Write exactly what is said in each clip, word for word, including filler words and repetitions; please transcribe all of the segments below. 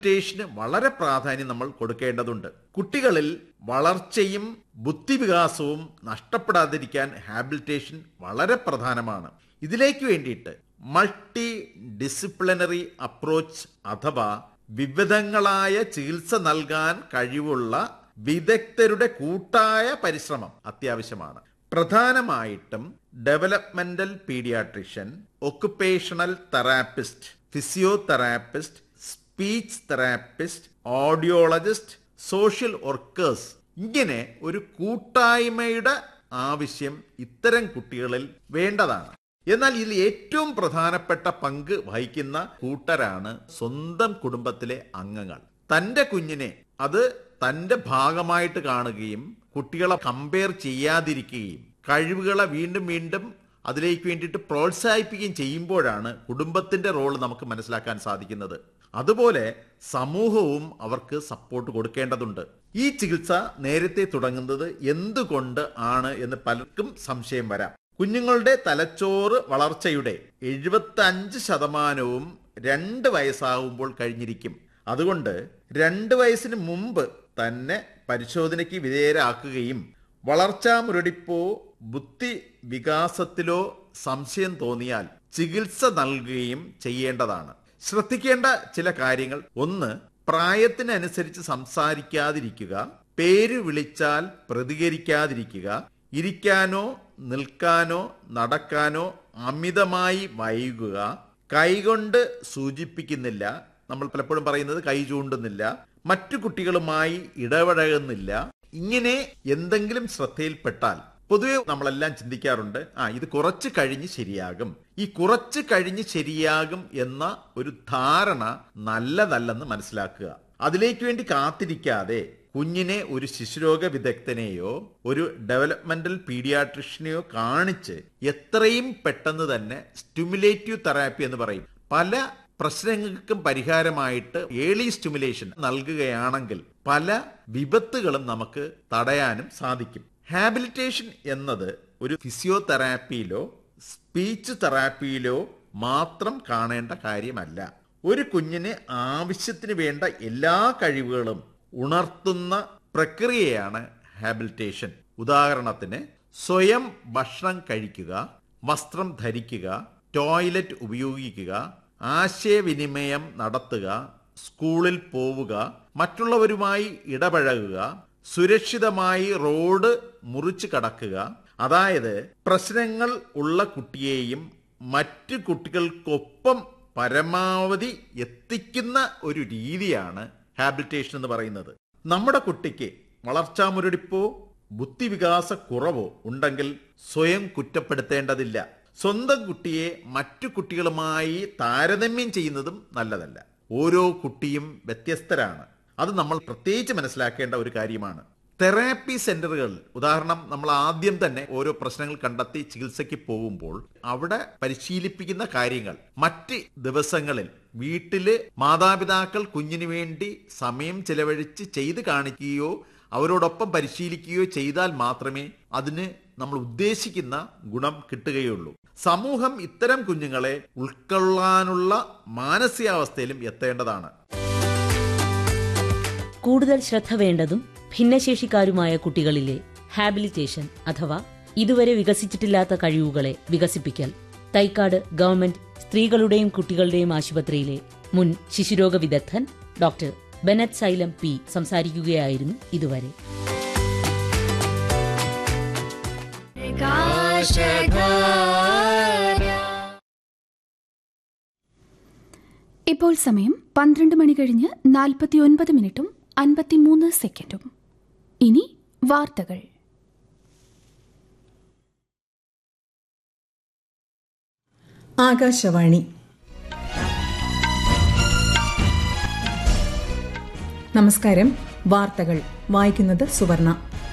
ഹാബിലിറ്റേഷന് വളരെ പ്രാധാന്യം നമ്മൾ കൊടുക്കേണ്ടതുണ്ട്. കുട്ടികളിൽ വളർച്ചയും ബുദ്ധിവികാസവും നഷ്ടപ്പെടാതിരിക്കാൻ ഹാബിലിറ്റേഷൻ വളരെ പ്രധാനമാണ്. ഇതിലേക്ക് വേണ്ടിയിട്ട് മൾട്ടി ഡിസിപ്ലിനറി അപ്രോച്ച് അഥവാ വിവിധങ്ങളായ ചികിത്സ നൽകാൻ കഴിവുള്ള വിദഗ്ധരുടെ കൂട്ടായ പരിശ്രമം അത്യാവശ്യമാണ്. പ്രധാനമായിട്ടും developmental paediatrician, occupational therapist, physiotherapist, speech therapist, audiologist, social workers, ഇങ്ങനെ ഒരു കൂട്ടായ്മയുടെ ആവശ്യം ഇത്തരം കുട്ടികളിൽ വേണ്ടതാണ്. എന്നാൽ ഇതിൽ ഏറ്റവും പ്രധാനപ്പെട്ട പങ്ക് വഹിക്കുന്ന കൂട്ടരാണ് സ്വന്തം കുടുംബത്തിലെ അംഗങ്ങൾ. തൻ്റെ കുഞ്ഞിനെ അത് തൻ്റെ ഭാഗമായിട്ട് കാണുകയും കുട്ടികളെ കമ്പയർ ചെയ്യാതിരിക്കുകയും കഴിവുകളെ വീണ്ടും വീണ്ടും അതിലേക്ക് വേണ്ടിയിട്ട് പ്രോത്സാഹിപ്പിക്കുകയും ചെയ്യുമ്പോഴാണ് കുടുംബത്തിൻ്റെ റോൾ നമുക്ക് മനസ്സിലാക്കാൻ സാധിക്കുന്നത്. അതുപോലെ സമൂഹവും അവർക്ക് സപ്പോർട്ട് കൊടുക്കേണ്ടതുണ്ട്. ഈ ചികിത്സ നേരത്തെ തുടങ്ങുന്നത് എന്തുകൊണ്ട് ആണ് എന്ന് പലർക്കും സംശയം വരാം. കുഞ്ഞുങ്ങളുടെ തലച്ചോറ് വളർച്ചയുടെ എഴുപത്തി അഞ്ച് ശതമാനവും രണ്ട് വയസ്സാകുമ്പോൾ കഴിഞ്ഞിരിക്കും. അതുകൊണ്ട് രണ്ട് വയസ്സിന് മുമ്പ് തന്നെ പരിശോധനയ്ക്ക് വിധേയരാക്കുകയും വളർച്ചാ മുരടിപ്പോ ബുദ്ധി വികാസത്തിലോ സംശയം തോന്നിയാൽ ചികിത്സ നൽകുകയും ചെയ്യേണ്ടതാണ്. ശ്രദ്ധിക്കേണ്ട ചില കാര്യങ്ങൾ: ഒന്ന്, പ്രായത്തിനനുസരിച്ച് സംസാരിക്കാതിരിക്കുക, പേര് വിളിച്ചാൽ പ്രതികരിക്കാതിരിക്കുക, ഇരിക്കാനോ നിൽക്കാനോ നടക്കാനോ അമിതമായി വൈകുക, കൈകൊണ്ട് സൂചിപ്പിക്കുന്നില്ല, നമ്മൾ പലപ്പോഴും പറയുന്നത് കൈ ചൂണ്ടുന്നില്ല, മറ്റു കുട്ടികളുമായി ഇടപഴകുന്നില്ല, ഇങ്ങനെ എന്തെങ്കിലും ശ്രദ്ധയിൽപ്പെട്ടാൽ പൊതുവെ നമ്മളെല്ലാം ചിന്തിക്കാറുണ്ട്, ആ ഇത് കുറച്ച് കഴിഞ്ഞ് ശരിയാകും. ഈ കുറച്ച് കഴിഞ്ഞ് ശരിയാകും എന്ന ഒരു ധാരണ നല്ലതല്ലെന്ന് മനസ്സിലാക്കുക. അതിലേക്ക് വേണ്ടി കാത്തിരിക്കാതെ കുഞ്ഞിനെ ഒരു ശിശുരോഗ വിദഗ്ധനെയോ ഒരു ഡെവലപ്മെന്റൽ പീഡിയാട്രിഷ്യനെയോ കാണിച്ച് എത്രയും പെട്ടെന്ന് തന്നെ സ്റ്റിമുലേറ്റീവ് തെറാപ്പി എന്ന് പറയും, പല പ്രശ്നങ്ങൾക്കും പരിഹാരമായിട്ട് ഏർലി സ്റ്റിമുലേഷൻ നൽകുകയാണെങ്കിൽ പല വിപത്തുകളും നമുക്ക് തടയാനും സാധിക്കും. ഹാബിലിറ്റേഷൻ എന്നത് ഒരു ഫിസിയോതെറാപ്പിയിലോ സ്പീച്ച് തെറാപ്പിയിലോ മാത്രം കാണേണ്ട കാര്യമല്ല. ഒരു കുഞ്ഞിന് ആവശ്യത്തിന് വേണ്ട എല്ലാ കഴിവുകളും ഉണർത്തുന്ന പ്രക്രിയയാണ് ഹാബിലിറ്റേഷൻ. ഉദാഹരണത്തിന്, സ്വയം ഭക്ഷണം കഴിക്കുക, വസ്ത്രം ധരിക്കുക, ടോയ്ലറ്റ് ഉപയോഗിക്കുക, ആശയവിനിമയം നടത്തുക, സ്കൂളിൽ പോവുക, മറ്റുള്ളവരുമായി ഇടപഴകുക, സുരക്ഷിതമായി റോഡ് മുറിച്ച് കടക്കുക. അതായത് പ്രശ്നങ്ങൾ ഉള്ള കുട്ടിയെയും മറ്റു കുട്ടികൾക്കൊപ്പം പരമാവധി എത്തിക്കുന്ന ഒരു രീതിയാണ് ഹാബിലിറ്റേഷൻ എന്ന് പറയുന്നത്. നമ്മുടെ കുട്ടിക്ക് വളർച്ചാ മുരടിപ്പോ ബുദ്ധിവികാസ കുറവോ ഉണ്ടെങ്കിൽ സ്വയം കുറ്റപ്പെടുത്തേണ്ടതില്ല. സ്വന്തം കുട്ടിയെ മറ്റു കുട്ടികളുമായി താരതമ്യം ചെയ്യുന്നതും നല്ലതല്ല. ഓരോ കുട്ടിയും വ്യത്യസ്തരാണ്. അത് നമ്മൾ പ്രത്യേകിച്ച് മനസ്സിലാക്കേണ്ട ഒരു കാര്യമാണ്. തെറാപ്പി സെന്ററുകൾ, ഉദാഹരണം, നമ്മൾ ആദ്യം തന്നെ ഓരോ പ്രശ്നങ്ങൾ കണ്ടെത്തി ചികിത്സയ്ക്ക് പോകുമ്പോൾ അവിടെ പരിശീലിപ്പിക്കുന്ന കാര്യങ്ങൾ മറ്റ് ദിവസങ്ങളിൽ വീട്ടില് മാതാപിതാക്കൾ കുഞ്ഞിനു വേണ്ടി സമയം ചെലവഴിച്ച് ചെയ്ത് കാണിക്കുകയോ അവരോടൊപ്പം പരിശീലിക്കുകയോ ചെയ്താൽ മാത്രമേ അതിന് നമ്മൾ ഉദ്ദേശിക്കുന്ന ഗുണം കിട്ടുകയുള്ളൂ. സമൂഹം ഇത്തരം കുഞ്ഞുങ്ങളെ ഉൾക്കൊള്ളാനുള്ള മാനസികാവസ്ഥയിലും എത്തേണ്ടതാണ്. കൂടുതൽ ശ്രദ്ധ വേണ്ടതും ഭിന്നശേഷിക്കാരുമായ കുട്ടികളിലെ ഹാബിലിറ്റേഷൻ അഥവാ ഇതുവരെ വികസിച്ചിട്ടില്ലാത്ത കഴിവുകളെ വികസിപ്പിക്കൽ. തൈക്കാട് ഗവൺമെന്റ് സ്ത്രീകളുടെയും കുട്ടികളുടെയും ആശുപത്രിയിലെ മുൻ ശിശുരോഗ വിദഗ്ധൻ ഡോക്ടർ ബെനറ്റ് സൈലം പി സംസാരിക്കുകയായിരുന്നു ഇതുവരെ. ഇപ്പോൾ സമയം പന്ത്രണ്ട് മണി കഴിഞ്ഞ് നാൽപ്പത്തിയൊൻപത് മിനിറ്റും അൻപത്തിമൂന്ന് സെക്കൻഡും. ഇനി വാർത്തകൾ. ആകാശവാണി. നമസ്കാരം. വാർത്തകൾ വായിക്കുന്നത് സുവർണ.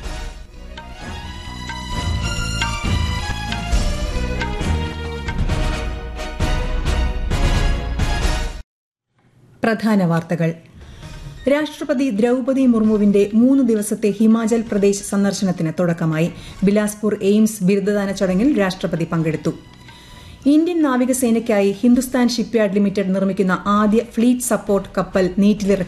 പ്രധാന വാർത്തകൾ. രാഷ്ട്രപതി ദ്രൌപദി മുർമുവിന്റെ മൂന്ന് ദിവസത്തെ ഹിമാചൽ പ്രദേശ് സന്ദർശനത്തിന് തുടക്കമായി. ബിലാസ്പൂർ എയിംസ് ബിരുദദാന ചടങ്ങിൽ രാഷ്ട്രപതി പങ്കെടുത്തു. ഇന്ത്യൻ നാവികസേനയ്ക്കായി ഹിന്ദുസ്ഥാൻ ഷിപ്പ്യാർഡ് ലിമിറ്റഡ് നിർമ്മിക്കുന്ന ആദ്യ ഫ്ലീറ്റ് സപ്പോർട്ട് കപ്പൽ നീറ്റിലിറക്കി